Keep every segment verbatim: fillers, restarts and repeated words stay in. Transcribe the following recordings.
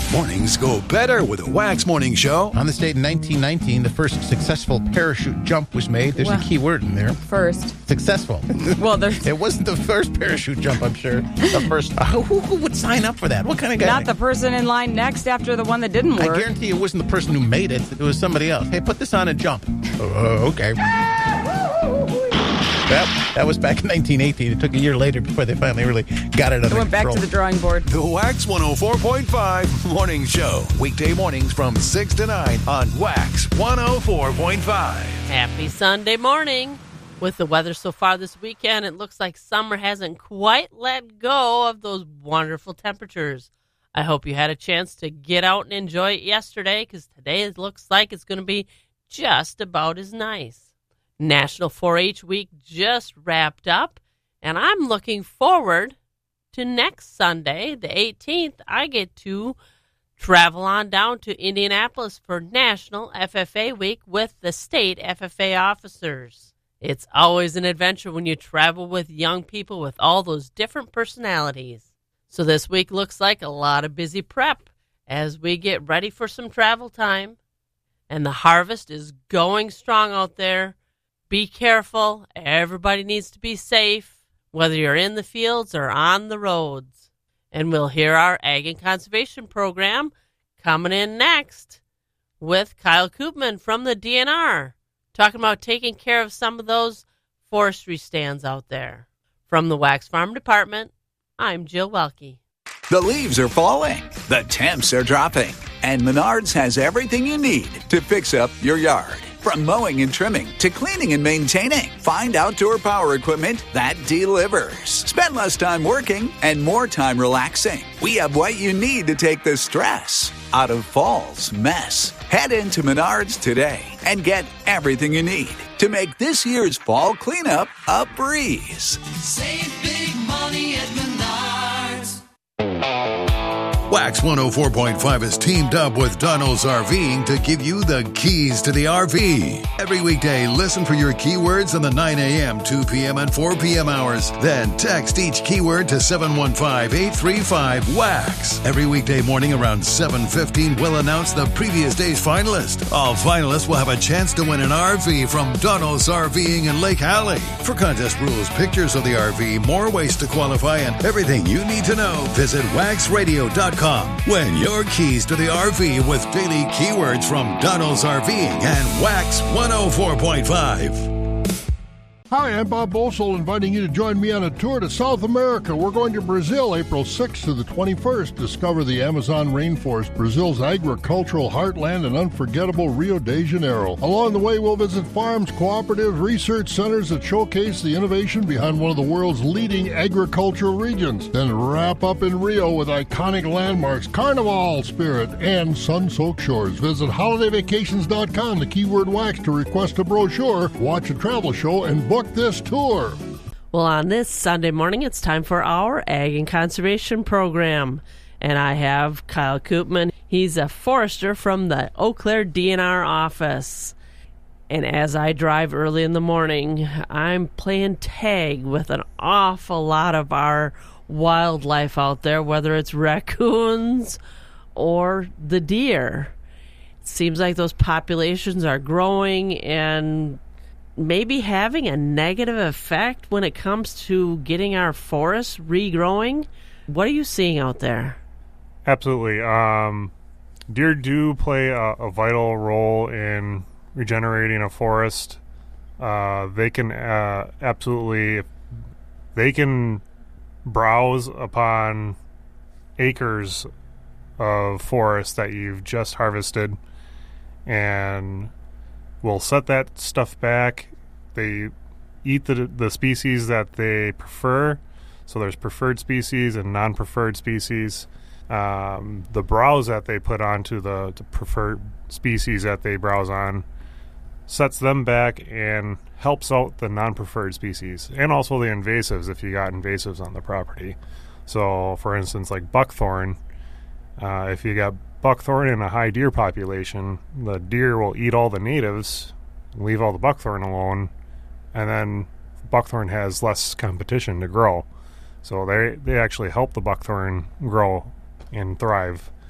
Mornings go better with a Wax Morning Show. On this date in nineteen nineteen, the first successful parachute jump was made. There's Well, a key word in there. First. Successful. Well, there's It wasn't the first parachute jump, I'm sure. The first. Uh, who, who would sign up for that? What kind of guy? not the person in line next after the one that didn't work. I guarantee it wasn't the person who made it. It was somebody else. Hey, put this on and jump. Oh, okay. That, that was back in nineteen eighteen. It took a year later before they finally really got it under It went back control. to the drawing board. The Wax one oh four point five Morning Show. Weekday mornings from six to nine on Wax one oh four point five. Happy Sunday morning. With the weather so far this weekend, it looks like summer hasn't quite let go of those wonderful temperatures. I hope you had a chance to get out and enjoy it yesterday, because today it looks like it's going to be just about as nice. National four H Week just wrapped up, and I'm looking forward to next Sunday, the eighteenth. I get to travel on down to Indianapolis for National F F A Week with the state F F A officers. It's always an adventure when you travel with young people with all those different personalities. So this week looks like a lot of busy prep as we get ready for some travel time. And the harvest is going strong out there. Be careful. Everybody needs to be safe, whether you're in the fields or on the roads. And we'll hear our Ag and Conservation program coming in next with Kyle Koopman from the D N R, talking about taking care of some of those forestry stands out there. From the Wax Farm Department, I'm Jill Welke. The leaves are falling, the temps are dropping, and Menards has everything you need to fix up your yard. From mowing and trimming to cleaning and maintaining, find outdoor power equipment that delivers. Spend less time working and more time relaxing. We have what you need to take the stress out of fall's mess. Head into Menards today and get everything you need to make this year's fall cleanup a breeze. Save big money at Menards. Wax one oh four point five is teamed up with Donald's RVing to give you the keys to the R V. Every weekday, listen for your keywords on the nine a.m., two p.m., and four p.m. hours. Then text each keyword to seven one five, eight three five, WAX. Every weekday morning around seven fifteen, we'll announce the previous day's finalist. All finalists will have a chance to win an R V from Donald's RVing in Lake Hallie. For contest rules, pictures of the R V, more ways to qualify, and everything you need to know, visit wax radio dot com. Win your keys to the R V with daily keywords from Donald's RVing and Wax one oh four point five. Hi, I'm Bob Boesel, inviting you to join me on a tour to South America. We're going to Brazil April sixth to the twenty-first. Discover the Amazon rainforest, Brazil's agricultural heartland, and unforgettable Rio de Janeiro. Along the way, we'll visit farms, cooperatives, research centers that showcase the innovation behind one of the world's leading agricultural regions. Then wrap up in Rio with iconic landmarks, Carnival spirit, and sun-soaked shores. Visit holiday vacations dot com, the keyword wax, to request a brochure, watch a travel show, and book this tour. Well, on this Sunday morning, it's time for our Ag and Conservation program. And I have Kyle Koopman. He's a forester from the Eau Claire D N R office. And as I drive early in the morning, I'm playing tag with an awful lot of our wildlife out there, whether it's raccoons or the deer. It seems like those populations are growing and maybe having a negative effect when it comes to getting our forests regrowing. What are you seeing out there? Absolutely. Um, deer do play a, a vital role in regenerating a forest. Uh, they can uh, absolutely, they can browse upon acres of forest that you've just harvested and will set that stuff back. They eat the the species that they prefer. So there's preferred species and non-preferred species. Um, the browse that they put onto the, the preferred species that they browse on sets them back and helps out the non-preferred species, and also the invasives if you got invasives on the property. So, for instance, like buckthorn, uh, if you got buckthorn in a high deer population, the deer will eat all the natives, leave all the buckthorn alone, and then buckthorn has less competition to grow. So they they actually help the buckthorn grow and thrive.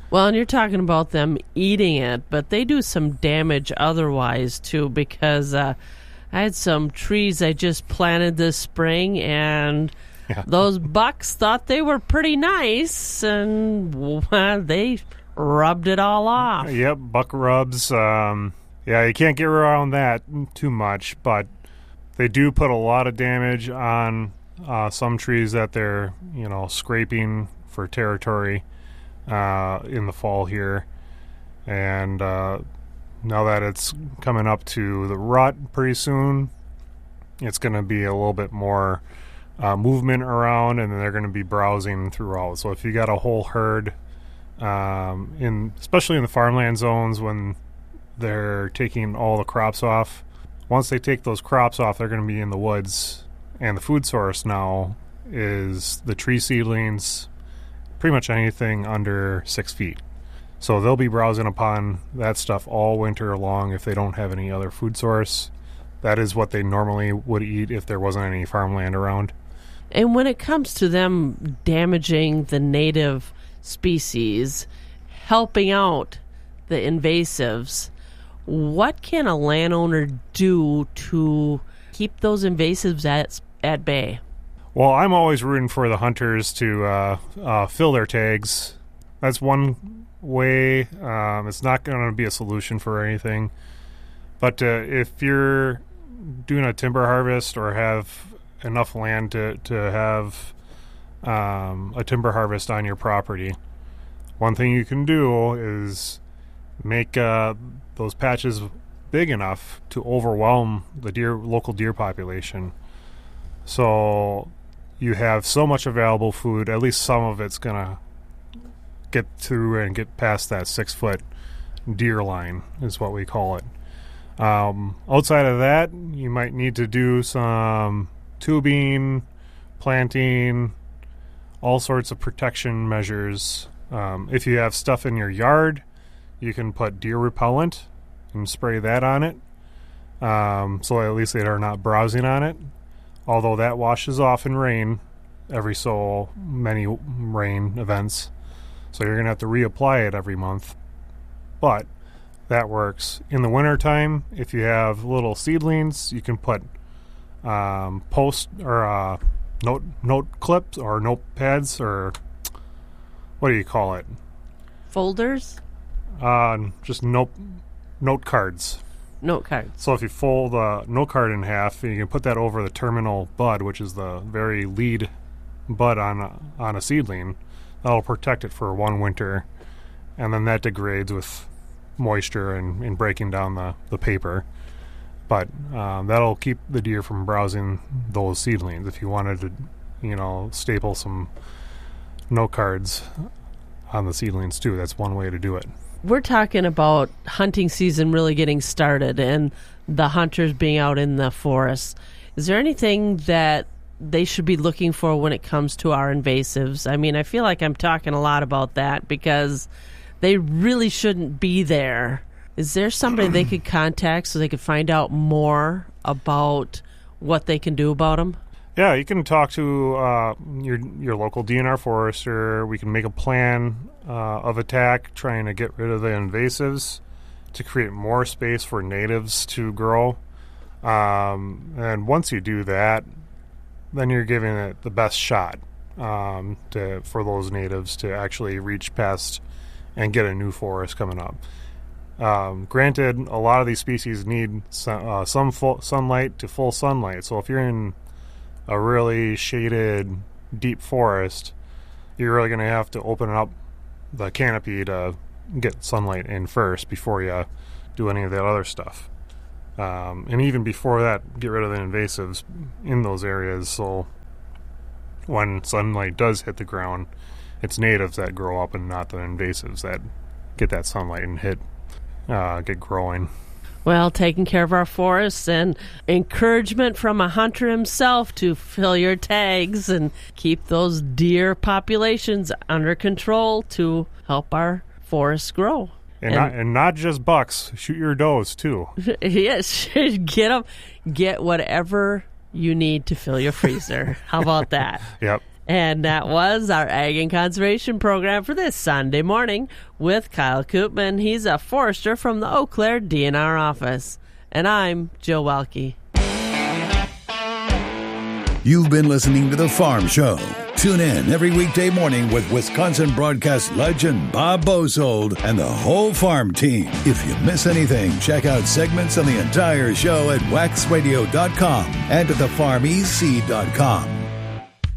Well, and you're talking about them eating it, but they do some damage otherwise, too, because uh, I had some trees I just planted this spring, and Yeah. those bucks thought they were pretty nice, and well, they rubbed it all off. Yep, buck rubs. Um, yeah, you can't get around that too much, but they do put a lot of damage on uh, some trees that they're, you know, scraping for territory uh, in the fall here. And uh, now that it's coming up to the rut pretty soon, it's going to be a little bit more uh, movement around, and then they're going to be browsing throughout. So if you got a whole herd, um, in especially in the farmland zones when they're taking all the crops off, once they take those crops off, they're going to be in the woods. And the food source now is the tree seedlings, pretty much anything under six feet. So they'll be browsing upon that stuff all winter long if they don't have any other food source. That is what they normally would eat if there wasn't any farmland around. And when it comes to them damaging the native species, helping out the invasives, what can a landowner do to keep those invasives at at bay? Well, I'm always rooting for the hunters to uh, uh, fill their tags. That's one way. Um, it's not going to be a solution for anything. But uh, if you're doing a timber harvest or have enough land to, to have um, a timber harvest on your property, one thing you can do is make uh, those patches big enough to overwhelm the deer local deer population. So you have so much available food, at least some of it's going to get through and get past that six-foot deer line is what we call it. Um, outside of that, you might need to do some tubing, planting, all sorts of protection measures. Um, if you have stuff in your yard, you can put deer repellent and spray that on it, um, so at least they are not browsing on it. Although that washes off in rain, every so many rain events, so you're going to have to reapply it every month. But that works. In the wintertime, if you have little seedlings, you can put um, post or uh, note note clips or notepads, or what do you call it? Folders? Uh, just note note cards. Note cards. So if you fold a note card in half, you can put that over the terminal bud, which is the very lead bud on a, on a seedling. That'll protect it for one winter, and then that degrades with moisture and, and breaking down the, the paper. But um, that'll keep the deer from browsing those seedlings. If you wanted to, you know, staple some note cards on the seedlings too, that's one way to do it. We're talking about hunting season really getting started and the hunters being out in the forest. Is there anything that they should be looking for when it comes to our invasives? I mean, I feel like I'm talking a lot about that because they really shouldn't be there. Is there somebody they could contact so they could find out more about what they can do about them? Yeah, you can talk to uh, your your local D N R forester. We can make a plan uh, of attack, trying to get rid of the invasives to create more space for natives to grow. Um, and once you do that, then you're giving it the best shot um, to for those natives to actually reach past and get a new forest coming up. Um, granted, a lot of these species need some, uh, some full sunlight to full sunlight. So if you're in a really shaded, deep forest, you're really going to have to open up the canopy to get sunlight in first before you do any of that other stuff. Um, and even before that, get rid of the invasives in those areas, so when sunlight does hit the ground, it's natives that grow up and not the invasives that get that sunlight and hit, uh, get growing. Well, taking care of our forests and encouragement from a hunter himself to fill your tags and keep those deer populations under control to help our forests grow. And, and, not, and not just bucks. Shoot your does, too. Yes, get them. Get whatever you need to fill your freezer. How about that? Yep. And that was our Ag and Conservation program for this Sunday morning with Kyle Koopman. He's a forester from the Eau Claire D N R office. And I'm Jill Welke. You've been listening to The Farm Show. Tune in every weekday morning with Wisconsin broadcast legend Bob Bosold and the whole farm team. If you miss anything, check out segments on the entire show at wax radio dot com and at the farm e c dot com.